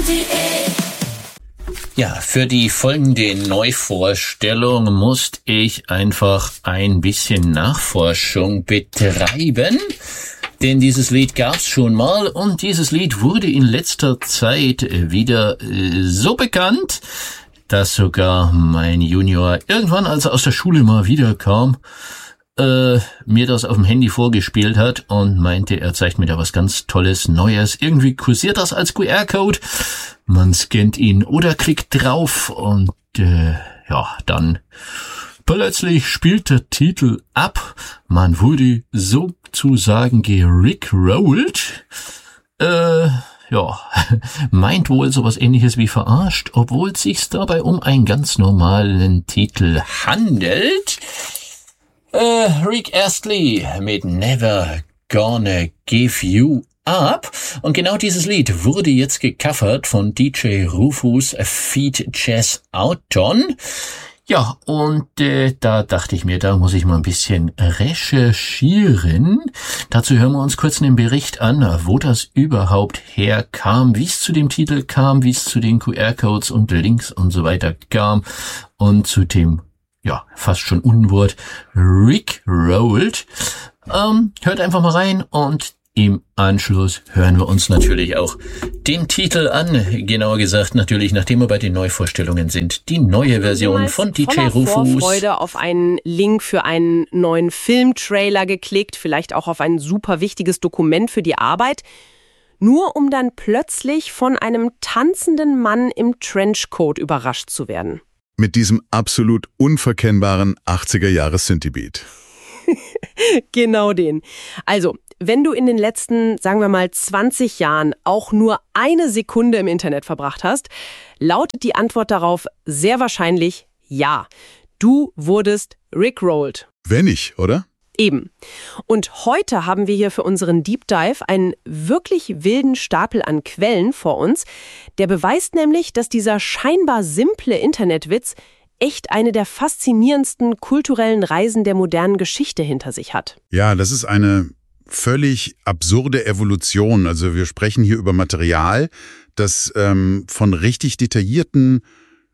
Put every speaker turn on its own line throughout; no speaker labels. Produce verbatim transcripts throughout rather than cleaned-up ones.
Ja, für die folgende Neuvorstellung musste ich einfach ein bisschen Nachforschung betreiben, denn dieses Lied gab's schon mal und dieses Lied wurde in letzter Zeit wieder äh, so bekannt, dass sogar mein Junior irgendwann, als er aus der Schule mal wiederkam, äh, mir das auf dem Handy vorgespielt hat und meinte, er zeigt mir da was ganz Tolles, Neues. Irgendwie kursiert das als Q R-Code. Man scannt ihn oder klickt drauf und äh, ja, dann plötzlich spielt der Titel ab. Man wurde sozusagen gerickrollt. Äh, ja, meint wohl sowas Ähnliches wie verarscht, obwohl es sich dabei um einen ganz normalen Titel handelt. Äh, Rick Astley mit Never Gonna Give You Up. Und genau dieses Lied wurde jetzt gecovert von D J Rufus feat. Jazz Outon. Ja, und äh, da dachte ich mir, da muss ich mal ein bisschen recherchieren. Dazu hören wir uns kurz einen Bericht an, wo das überhaupt herkam, wie es zu dem Titel kam, wie es zu den Q R-Codes und Links und so weiter kam und zu dem, ja, fast schon Unwort, Rickrolled. Ähm, hört einfach mal rein und im Anschluss hören wir uns natürlich auch den Titel an. Genauer gesagt natürlich, nachdem wir bei den Neuvorstellungen sind, die neue Version von D J Rufus.
Vorfreude auf einen Link für einen neuen Filmtrailer geklickt, vielleicht auch auf ein super wichtiges Dokument für die Arbeit, nur um dann plötzlich von einem tanzenden Mann im Trenchcoat überrascht zu werden.
Mit diesem absolut unverkennbaren achtziger-Jahres-Synthie-Beat.
Genau den. Also, wenn du in den letzten, sagen wir mal, zwanzig Jahren auch nur eine Sekunde im Internet verbracht hast, lautet die Antwort darauf sehr wahrscheinlich ja. Du wurdest rickrolled.
Wenn nicht, oder?
Eben. Und heute haben wir hier für unseren Deep Dive einen wirklich wilden Stapel an Quellen vor uns. Der beweist nämlich, dass dieser scheinbar simple Internetwitz echt eine der faszinierendsten kulturellen Reisen der modernen Geschichte hinter sich hat.
Ja, das ist eine völlig absurde Evolution. Also wir sprechen hier über Material, das ähm, von richtig detaillierten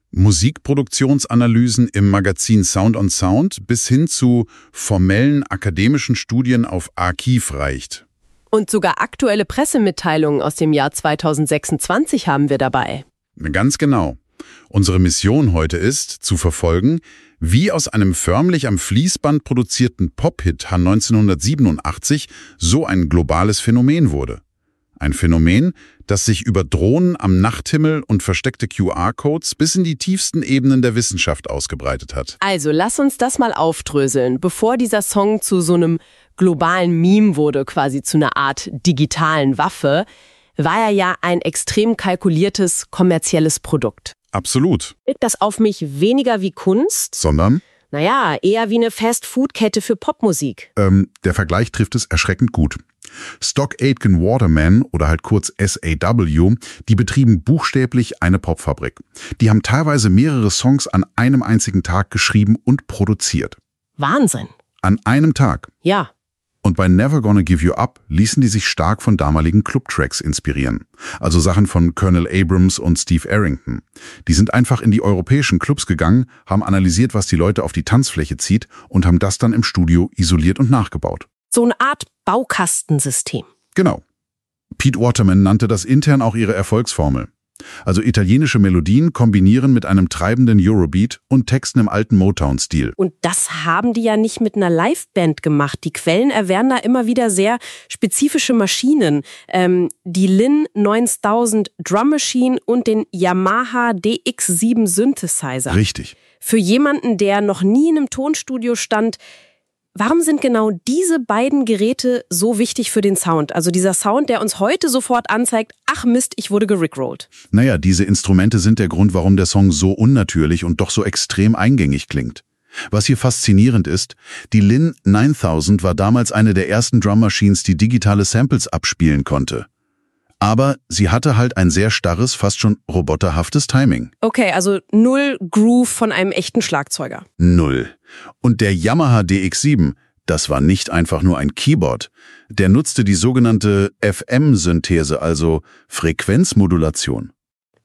Musikproduktionsanalysen im Magazin Sound on Sound bis hin zu formellen akademischen Studien auf Archiv reicht.
Und sogar aktuelle Pressemitteilungen aus dem Jahr zweitausendsechsundzwanzig haben wir dabei.
Ganz genau. Unsere Mission heute ist, zu verfolgen, wie aus einem förmlich am Fließband produzierten Pop-Hit neunzehnhundertsiebenundachtzig so ein globales Phänomen wurde. Ein Phänomen, das sich über Drohnen am Nachthimmel und versteckte Q R-Codes bis in die tiefsten Ebenen der Wissenschaft ausgebreitet hat.
Also lass uns das mal aufdröseln. Bevor dieser Song zu so einem globalen Meme wurde, quasi zu einer Art digitalen Waffe, war er ja ein extrem kalkuliertes kommerzielles Produkt.
Absolut.
Wirkt das auf mich weniger wie Kunst?
Sondern?
Naja, eher wie eine Fast-Food-Kette für Popmusik.
Ähm, der Vergleich trifft es erschreckend gut. Stock Aitken Waterman oder halt kurz S A W, die betrieben buchstäblich eine Popfabrik. Die haben teilweise mehrere Songs an einem einzigen Tag geschrieben und produziert.
Wahnsinn.
An einem Tag.
Ja.
Und bei Never Gonna Give You Up ließen die sich stark von damaligen Clubtracks inspirieren. Also Sachen von Colonel Abrams und Steve Arrington. Die sind einfach in die europäischen Clubs gegangen, haben analysiert, was die Leute auf die Tanzfläche zieht und haben das dann im Studio isoliert und nachgebaut.
So eine Art Baukastensystem.
Genau. Pete Waterman nannte das intern auch ihre Erfolgsformel. Also italienische Melodien kombinieren mit einem treibenden Eurobeat und Texten im alten Motown-Stil.
Und das haben die ja nicht mit einer Liveband gemacht. Die Quellen erwähnen da immer wieder sehr spezifische Maschinen. Ähm, die Linn neuntausend Drum Machine und den Yamaha D X sieben Synthesizer.
Richtig.
Für jemanden, der noch nie in einem Tonstudio stand, warum sind genau diese beiden Geräte so wichtig für den Sound? Also dieser Sound, der uns heute sofort anzeigt, ach Mist, ich wurde gerickrollt.
Naja, diese Instrumente sind der Grund, warum der Song so unnatürlich und doch so extrem eingängig klingt. Was hier faszinierend ist, die Linn neuntausend war damals eine der ersten Drum Machines, die digitale Samples abspielen konnte. Aber sie hatte halt ein sehr starres, fast schon roboterhaftes Timing.
Okay, also null Groove von einem echten Schlagzeuger.
Null. Und der Yamaha D X sieben, das war nicht einfach nur ein Keyboard. Der nutzte die sogenannte F M-Synthese, also Frequenzmodulation.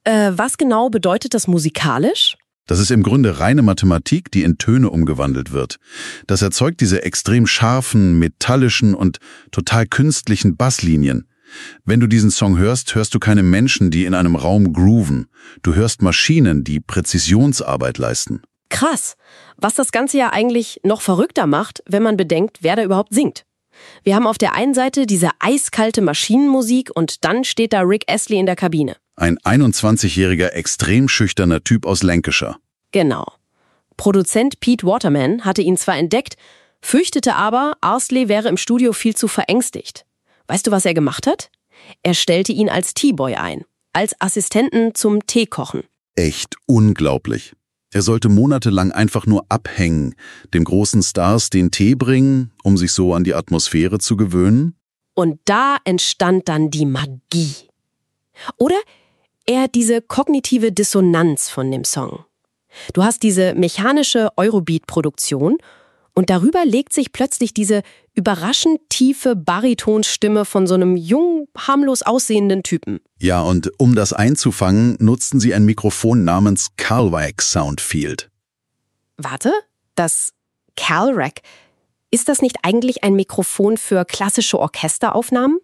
Äh, was genau bedeutet das musikalisch?
Das ist im Grunde reine Mathematik, die in Töne umgewandelt wird. Das erzeugt diese extrem scharfen, metallischen und total künstlichen Basslinien. Wenn du diesen Song hörst, hörst du keine Menschen, die in einem Raum grooven. Du hörst Maschinen, die Präzisionsarbeit leisten.
Krass, was das Ganze ja eigentlich noch verrückter macht, wenn man bedenkt, wer da überhaupt singt. Wir haben auf der einen Seite diese eiskalte Maschinenmusik und dann steht da Rick Astley in der Kabine.
Ein einundzwanzigjähriger, extrem schüchterner Typ aus Lancashire.
Genau. Produzent Pete Waterman hatte ihn zwar entdeckt, fürchtete aber, Astley wäre im Studio viel zu verängstigt. Weißt du, was er gemacht hat? Er stellte ihn als Teeboy ein, als Assistenten zum Teekochen.
Echt unglaublich. Er sollte monatelang einfach nur abhängen, dem großen Stars den Tee bringen, um sich so an die Atmosphäre zu gewöhnen.
Und da entstand dann die Magie. Oder eher diese kognitive Dissonanz von dem Song. Du hast diese mechanische Eurobeat-Produktion und darüber legt sich plötzlich diese überraschend tiefe Baritonstimme von so einem jungen, harmlos aussehenden Typen.
Ja, und um das einzufangen, nutzten sie ein Mikrofon namens Calrac Soundfield.
Warte, das Calrac, ist das nicht eigentlich ein Mikrofon für klassische Orchesteraufnahmen?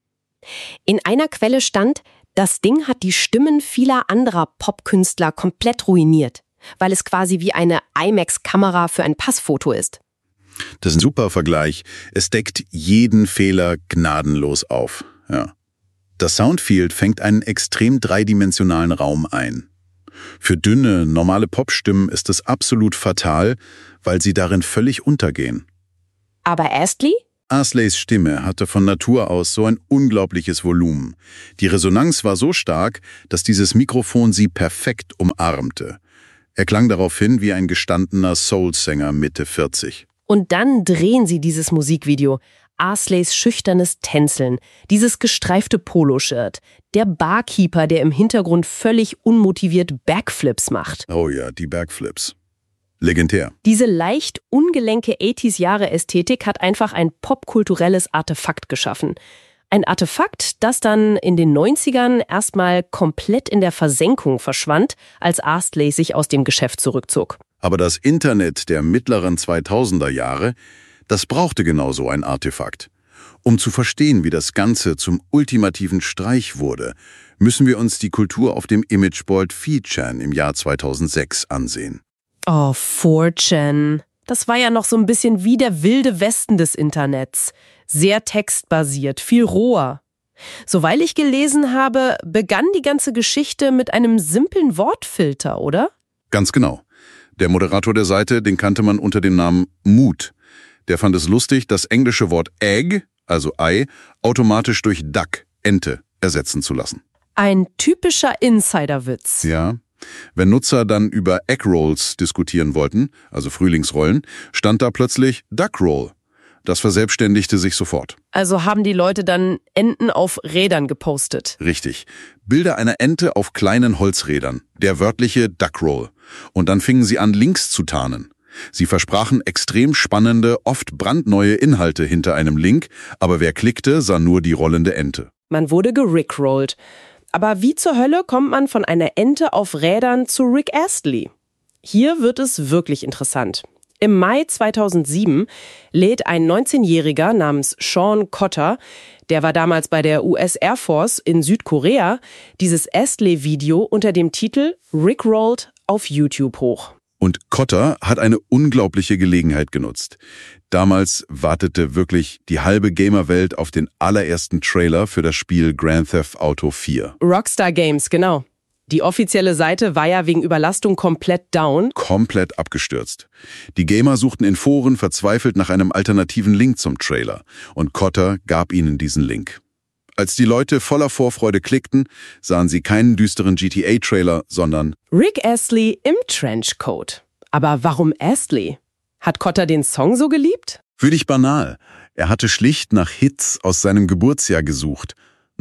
In einer Quelle stand, das Ding hat die Stimmen vieler anderer Popkünstler komplett ruiniert, weil es quasi wie eine IMAX-Kamera für ein Passfoto ist.
Das ist ein super Vergleich. Es deckt jeden Fehler gnadenlos auf. Ja. Das Soundfield fängt einen extrem dreidimensionalen Raum ein. Für dünne, normale Popstimmen ist es absolut fatal, weil sie darin völlig untergehen.
Aber Astley?
Astleys Stimme hatte von Natur aus so ein unglaubliches Volumen. Die Resonanz war so stark, dass dieses Mikrofon sie perfekt umarmte. Er klang daraufhin wie ein gestandener Soul-Sänger Mitte vierzig.
Und dann drehen sie dieses Musikvideo. Astleys schüchternes Tänzeln, dieses gestreifte Poloshirt, der Barkeeper, der im Hintergrund völlig unmotiviert Backflips macht.
Oh ja, die Backflips. Legendär.
Diese leicht ungelenke achtziger-Jahre-Ästhetik hat einfach ein popkulturelles Artefakt geschaffen. Ein Artefakt, das dann in den neunzigern erstmal komplett in der Versenkung verschwand, als Astley sich aus dem Geschäft zurückzog.
Aber das Internet der mittleren zweitausender Jahre, das brauchte genau so ein Artefakt. Um zu verstehen, wie das Ganze zum ultimativen Streich wurde, müssen wir uns die Kultur auf dem Imageboard vier chan im Jahr zweitausendsechs ansehen.
Oh, vier chan. Das war ja noch so ein bisschen wie der wilde Westen des Internets. Sehr textbasiert, viel roher. Soweit ich gelesen habe, begann die ganze Geschichte mit einem simplen Wortfilter, oder?
Ganz genau. Der Moderator der Seite, den kannte man unter dem Namen Mood. Der fand es lustig, das englische Wort Egg, also Ei, automatisch durch Duck, Ente, ersetzen zu lassen.
Ein typischer Insiderwitz.
Ja. Wenn Nutzer dann über Eggrolls diskutieren wollten, also Frühlingsrollen, stand da plötzlich Duckroll. Das verselbstständigte sich sofort.
Also haben die Leute dann Enten auf Rädern gepostet.
Richtig. Bilder einer Ente auf kleinen Holzrädern. Der wörtliche Duckroll. Und dann fingen sie an, Links zu tarnen. Sie versprachen extrem spannende, oft brandneue Inhalte hinter einem Link, aber wer klickte, sah nur die rollende Ente.
Man wurde gerickrollt. Aber wie zur Hölle kommt man von einer Ente auf Rädern zu Rick Astley? Hier wird es wirklich interessant. Im Mai zweitausendsieben lädt ein neunzehnjähriger namens Sean Cotter, der war damals bei der U S Air Force in Südkorea, dieses Astley-Video unter dem Titel Rickrolled auf YouTube hoch.
Und Cotter hat eine unglaubliche Gelegenheit genutzt. Damals wartete wirklich die halbe Gamerwelt auf den allerersten Trailer für das Spiel Grand Theft Auto vier.
Rockstar Games, genau. Die offizielle Seite war ja wegen Überlastung komplett down.
Komplett abgestürzt. Die Gamer suchten in Foren verzweifelt nach einem alternativen Link zum Trailer. Und Cotter gab ihnen diesen Link. Als die Leute voller Vorfreude klickten, sahen sie keinen düsteren G T A-Trailer, sondern
Rick Astley im Trenchcoat. Aber warum Astley? Hat Cotter den Song so geliebt?
Für dich banal. Er hatte schlicht nach Hits aus seinem Geburtsjahr gesucht.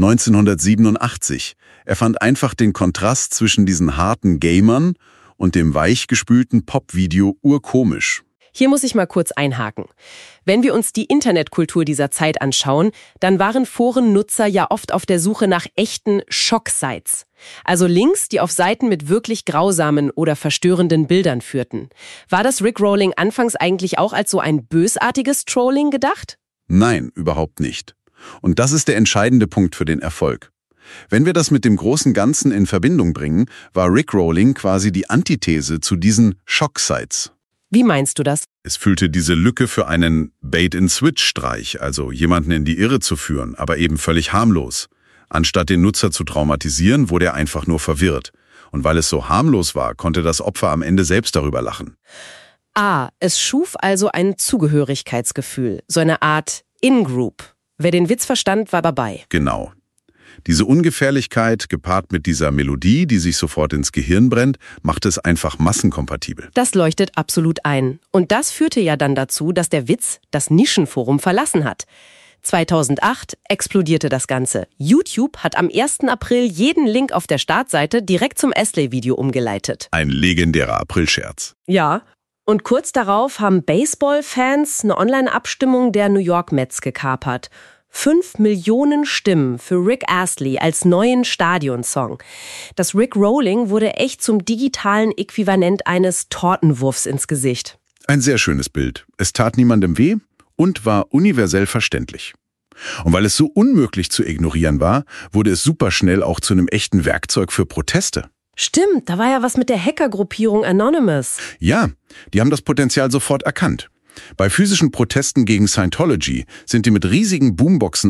neunzehnhundertsiebenundachtzig. Er fand einfach den Kontrast zwischen diesen harten Gamern und dem weichgespülten Popvideo urkomisch.
Hier muss ich mal kurz einhaken. Wenn wir uns die Internetkultur dieser Zeit anschauen, dann waren Forennutzer ja oft auf der Suche nach echten Schock-Sites. Also Links, die auf Seiten mit wirklich grausamen oder verstörenden Bildern führten. War das Rickrolling anfangs eigentlich auch als so ein bösartiges Trolling gedacht?
Nein, überhaupt nicht. Und das ist der entscheidende Punkt für den Erfolg. Wenn wir das mit dem großen Ganzen in Verbindung bringen, war Rickrolling quasi die Antithese zu diesen Schock-Sites.
Wie meinst du das?
Es füllte diese Lücke für einen Bait-and-Switch-Streich, also jemanden in die Irre zu führen, aber eben völlig harmlos. Anstatt den Nutzer zu traumatisieren, wurde er einfach nur verwirrt. Und weil es so harmlos war, konnte das Opfer am Ende selbst darüber lachen.
Ah, es schuf also ein Zugehörigkeitsgefühl, so eine Art In-Group. Wer den Witz verstand, war dabei.
Genau. Diese Ungefährlichkeit, gepaart mit dieser Melodie, die sich sofort ins Gehirn brennt, macht es einfach massenkompatibel.
Das leuchtet absolut ein. Und das führte ja dann dazu, dass der Witz das Nischenforum verlassen hat. zweitausendacht explodierte das Ganze. YouTube hat am ersten April jeden Link auf der Startseite direkt zum Asley-Video umgeleitet.
Ein legendärer Aprilscherz.
Ja. Und kurz darauf haben Baseball-Fans eine Online-Abstimmung der New York Mets gekapert. Fünf Millionen Stimmen für Rick Astley als neuen Stadionsong. Das Rickrolling wurde echt zum digitalen Äquivalent eines Tortenwurfs ins Gesicht.
Ein sehr schönes Bild. Es tat niemandem weh und war universell verständlich. Und weil es so unmöglich zu ignorieren war, wurde es superschnell auch zu einem echten Werkzeug für Proteste.
Stimmt, da war ja was mit der Hackergruppierung Anonymous.
Ja, die haben das Potenzial sofort erkannt. Bei physischen Protesten gegen Scientology sind die mit riesigen Boomboxen